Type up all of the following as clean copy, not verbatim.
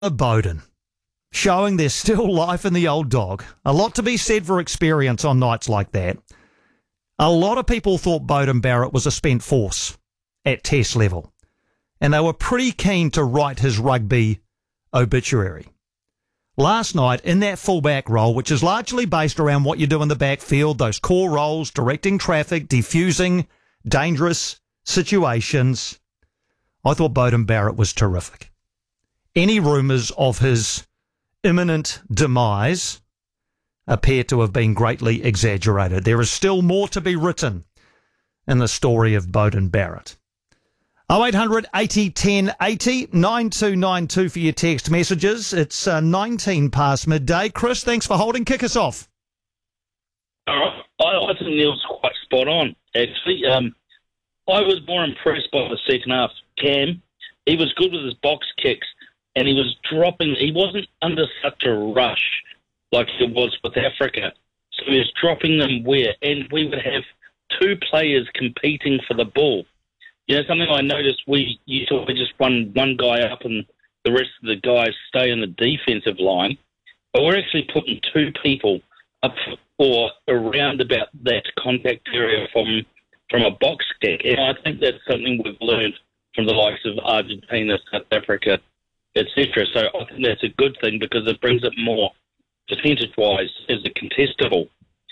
Beauden, showing there's still life in the old dog. A lot to be said for experience on nights like that. A lot of people thought Beauden Barrett was a spent force at Test level, and they were pretty keen to write his rugby obituary. Last night, in that fullback role, which is largely based around what you do in the backfield, those core roles, directing traffic, defusing dangerous situations, I thought Beauden Barrett was terrific. Any rumours of his imminent demise appear to have been greatly exaggerated. There is still more to be written in the story of Beauden Barrett. 0800 80 10 80 9292 for your text messages. It's 19 past midday. Chris, thanks for holding. Kick us off. All right. I think Neil's quite spot on, actually. I was more impressed by the second half. Cam, he was good with his box kicks, and he was dropping. He wasn't under such a rush like he was with Africa. So he was dropping them and we would have two players competing for the ball. You know, something I noticed, we just run one guy up and the rest of the guys stay in the defensive line. But we're actually putting two people up or around about that contact area from a box kick. And I think that's something we've learned from the likes of Argentina, South Africa, etc. So I think that's a good thing because it brings it more percentage-wise as a contestable.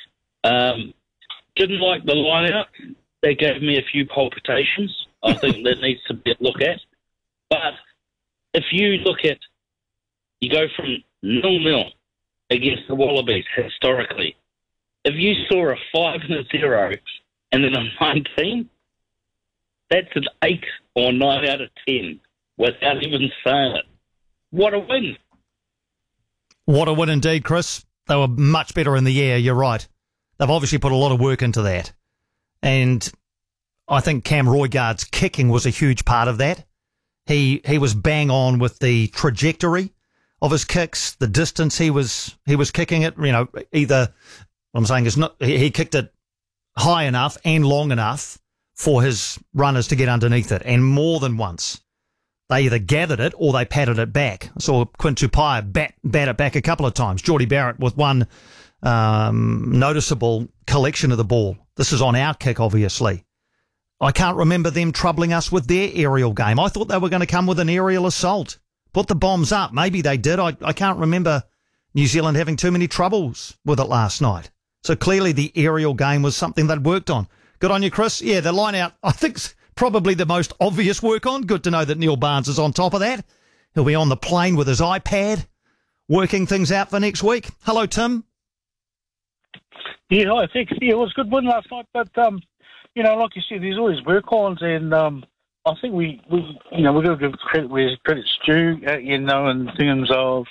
Didn't like the line-out. They gave me a few palpitations. I think that needs to be a look at. But if you look at, you go from 0-0 against the Wallabies historically. If you saw a 5-0 and then a 19, that's an 8 or 9 out of 10 without even saying it. What a win. What a win indeed, Chris. They were much better in the air, you're right. They've obviously put a lot of work into that. And I think Cam Roigard's kicking was a huge part of that. He was bang on with the trajectory of his kicks, the distance he was kicking it. You know, either what I'm saying is not he kicked it high enough and long enough for his runners to get underneath it, and more than once. They either gathered it or they patted it back. I saw Quinn Tupaia bat it back a couple of times. Jordie Barrett with one noticeable collection of the ball. This is on our kick, obviously. I can't remember them troubling us with their aerial game. I thought they were going to come with an aerial assault. Put the bombs up. Maybe they did. I can't remember New Zealand having too many troubles with it last night. So clearly the aerial game was something they'd worked on. Good on you, Chris. Yeah, the line out, I think, probably the most obvious work on. Good to know that Neil Barnes is on top of that. He'll be on the plane with his iPad, working things out for next week. Hello, Tim. Yeah, hi, thanks. Yeah, it was a good win last night, but, you know, like you said, there's always work-ons, and I think we've got to give credit where credit's due, in terms of,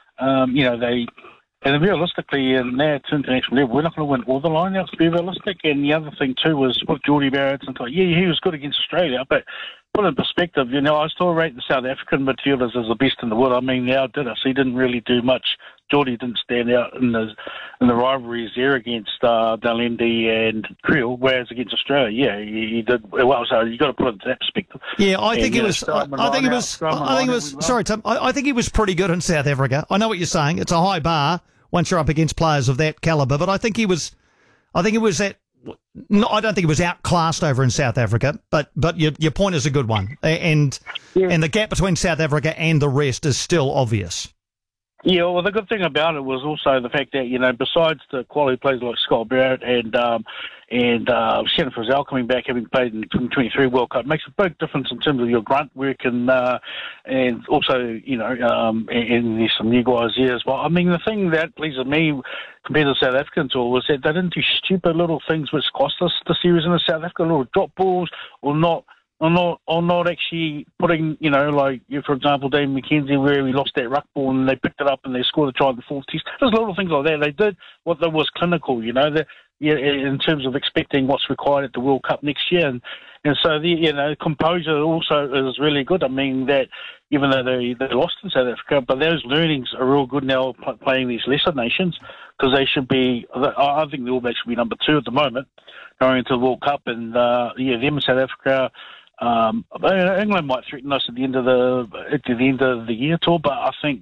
and realistically, now it's international level, we're not going to win all the line-outs, to be realistic. And the other thing, too, was with Jordie Barrett, and he was good against Australia, but put in perspective, I still rate the South African midfielders as the best in the world. I mean, now did us. He didn't really do much. Jordie didn't stand out in the rivalries there against Dalendi and Creel, whereas against Australia, yeah, he did well. So you got to put it into that perspective. Yeah, I think it was. Sorry, Tim. I think he was pretty good in South Africa. I know what you're saying. It's a high bar once you're up against players of that caliber, but I think he was. I don't think he was outclassed over in South Africa, but your point is a good one, and the gap between South Africa and the rest is still obvious. Yeah, well, the good thing about it was also the fact that, besides the quality players like Scott Barrett and Shannon Frizzell coming back, having played in the 2023 World Cup, makes a big difference in terms of your grunt work and also, and there's some new guys here as well. I mean, the thing that pleases me compared to the South African tour was that they didn't do stupid little things which cost us the series in the South Africa, little drop balls or not actually putting, for example, David McKenzie, where he lost that ruck ball and they picked it up and they scored a try in the fourth test. There's little things like that. They did what was clinical, in terms of expecting what's required at the World Cup next year. And so the composure also is really good. I mean, that even though they lost in South Africa, but those learnings are real good now playing these lesser nations, because they should be, I think the All Blacks should be number 2 at the moment going into the World Cup. And them in South Africa, England might threaten us at the end of the year tour, but I think